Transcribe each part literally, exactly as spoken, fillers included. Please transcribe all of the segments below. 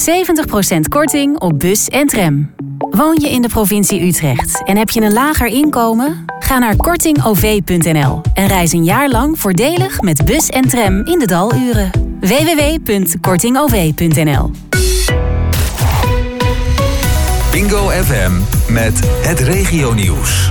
zeventig procent korting op bus en tram. Woon je in de provincie Utrecht en heb je een lager inkomen? Ga naar korting o v punt n l en reis een jaar lang voordelig met bus en tram in de daluren. w w w punt korting o v punt n l. Bingo F M met het regionieuws.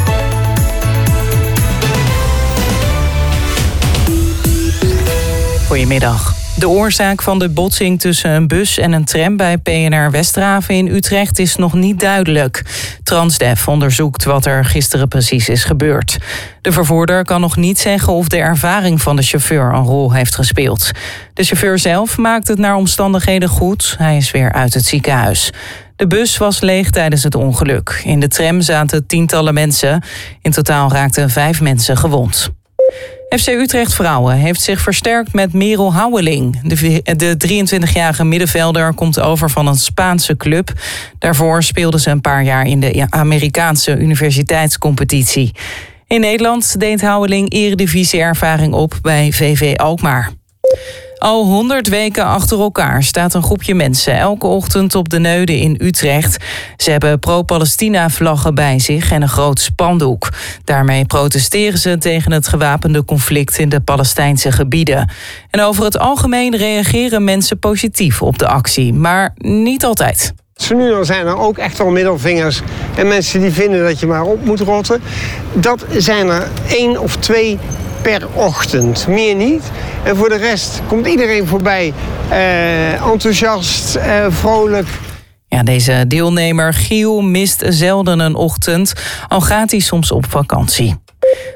Goedemiddag. De oorzaak van de botsing tussen een bus en een tram bij P N R Westhaven in Utrecht is nog niet duidelijk. Transdev onderzoekt wat er gisteren precies is gebeurd. De vervoerder kan nog niet zeggen of de ervaring van de chauffeur een rol heeft gespeeld. De chauffeur zelf maakt het naar omstandigheden goed. Hij is weer uit het ziekenhuis. De bus was leeg tijdens het ongeluk. In de tram zaten tientallen mensen. In totaal raakten vijf mensen gewond. F C Utrecht Vrouwen heeft zich versterkt met Merel Houweling. De, de drieëntwintigjarige middenvelder komt over van een Spaanse club. Daarvoor speelde ze een paar jaar in de Amerikaanse universiteitscompetitie. In Nederland deed Houweling eredivisie-ervaring op bij V V Alkmaar. Al honderd weken achter elkaar staat een groepje mensen elke ochtend op de Neude in Utrecht. Ze hebben pro-Palestina-vlaggen bij zich en een groot spandoek. Daarmee protesteren ze tegen het gewapende conflict in de Palestijnse gebieden. En over het algemeen reageren mensen positief op de actie, maar niet altijd. Zo nu dan zijn er ook echt wel middelvingers en mensen die vinden dat je maar op moet rotten. Dat zijn er één of twee per ochtend, meer niet. En voor de rest komt iedereen voorbij eh, enthousiast, eh, vrolijk. Ja, deze deelnemer Giel mist zelden een ochtend, al gaat hij soms op vakantie.